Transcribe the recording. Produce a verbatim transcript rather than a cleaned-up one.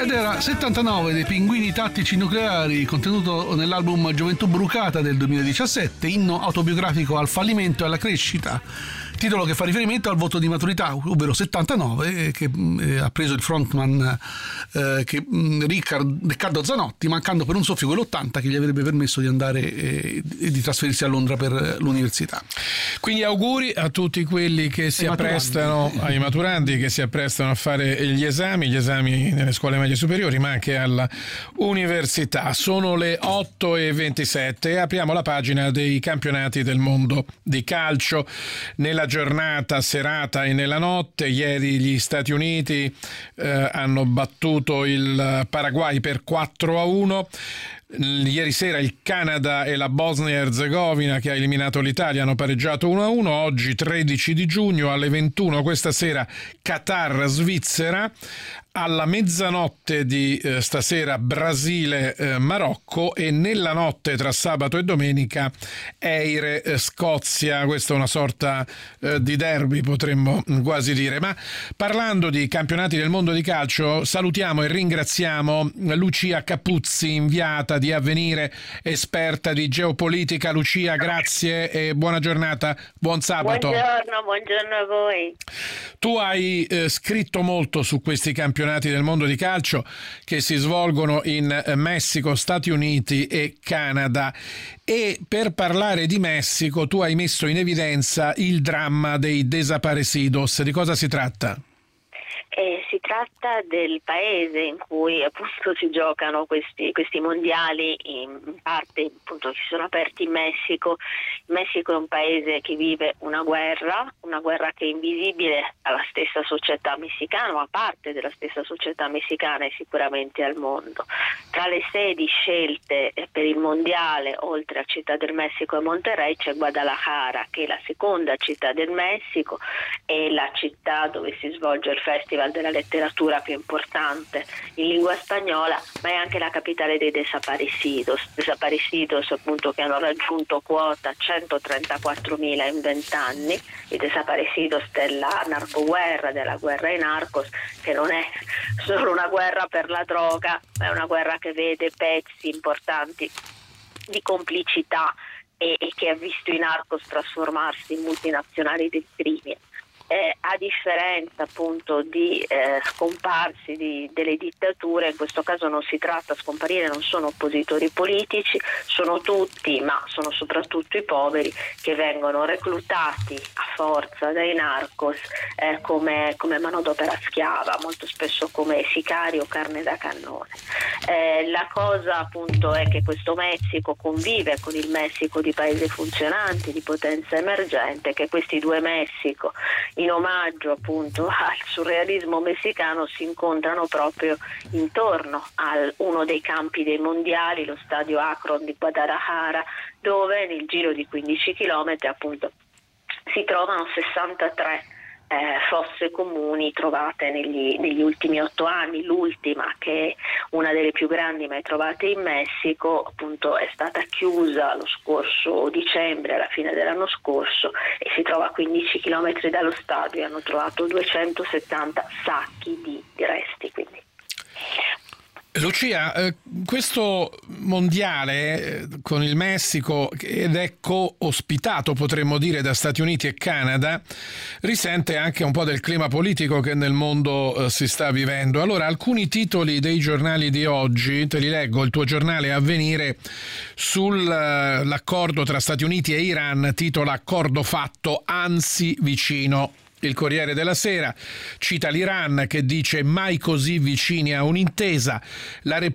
ed era settantanove dei Pinguini Tattici Nucleari, contenuto nell'album Gioventù Brucata del duemiladiciassette, inno autobiografico al fallimento e alla crescita, titolo che fa riferimento al voto di maturità, ovvero settantanove, che eh, ha preso il frontman eh, che, Riccard, Riccardo Zanotti, mancando per un soffio quell'ottanta che gli avrebbe permesso di andare e eh, di trasferirsi a Londra per l'università. Quindi auguri a tutti quelli che si apprestano, ai maturandi che si apprestano a fare gli esami, gli esami nelle scuole medie superiori, ma anche alla università. Sono le otto e ventisette e apriamo la pagina dei campionati del mondo di calcio. Nella giornata, serata e nella notte, ieri gli Stati Uniti eh, hanno battuto il Paraguay per quattro a uno. Ieri sera il Canada e la Bosnia Erzegovina, che ha eliminato l'Italia, hanno pareggiato uno a uno. Oggi tredici di giugno alle ventuno questa sera Qatar-Svizzera. Alla mezzanotte di eh, stasera Brasile-Marocco eh, e nella notte tra sabato e domenica Eire-Scozia. Questa è una sorta eh, di derby, potremmo quasi dire. Ma parlando di campionati del mondo di calcio, salutiamo e ringraziamo Lucia Capuzzi, inviata di Avvenire, esperta di geopolitica. Lucia, grazie e buona giornata, buon sabato. Buongiorno, buongiorno a voi. Tu hai eh, scritto molto su questi campionati del mondo di calcio che si svolgono in Messico, Stati Uniti e Canada, e per parlare di Messico tu hai messo in evidenza il dramma dei desaparecidos. Di cosa si tratta? Eh, si tratta del paese in cui appunto si giocano questi, questi mondiali, in parte appunto che si sono aperti in Messico. Il Messico è un paese che vive una guerra, una guerra che è invisibile alla stessa società messicana, ma parte della stessa società messicana e sicuramente al mondo. Tra le sedi scelte per il mondiale, oltre a Città del Messico e Monterrey, c'è Guadalajara, che è la seconda città del Messico, è la città dove si svolge il Festival della letteratura più importante in lingua spagnola, ma è anche la capitale dei desaparecidos, desaparecidos appunto che hanno raggiunto quota centotrentaquattromila in vent'anni, i desaparecidos della narcoguerra, della guerra ai narcos, che non è solo una guerra per la droga, ma è una guerra che vede pezzi importanti di complicità e, e che ha visto i narcos trasformarsi in multinazionali del crimine. Eh, a differenza appunto di eh, scomparsi di, delle dittature, in questo caso non si tratta, a scomparire non sono oppositori politici, sono tutti, ma sono soprattutto i poveri, che vengono reclutati a forza dai narcos eh, come, come manodopera schiava, molto spesso come sicari o carne da cannone. Eh, la cosa appunto è che questo Messico convive con il Messico di paese funzionante, di potenza emergente, che questi due Messico, in omaggio appunto al surrealismo messicano, si incontrano proprio intorno a uno dei campi dei mondiali, lo stadio Akron di Guadalajara, dove nel giro di quindici chilometri appunto si trovano sessantatré Eh, fosse comuni trovate negli, negli ultimi otto anni. L'ultima, che è una delle più grandi mai trovate in Messico, appunto è stata chiusa lo scorso dicembre, alla fine dell'anno scorso, e si trova a quindici chilometri dallo stadio. Hanno trovato duecentosettanta sacchi di, di resti, quindi. Lucia, eh, questo mondiale eh, con il Messico, ed è co-ospitato potremmo dire da Stati Uniti e Canada, risente anche un po' del clima politico che nel mondo eh, si sta vivendo. Allora, alcuni titoli dei giornali di oggi, te li leggo. Il tuo giornale Avvenire, sull'accordo tra Stati Uniti e Iran, titola "Accordo fatto, anzi vicino". Il Corriere della Sera cita l'Iran che dice "mai così vicini a un'intesa". La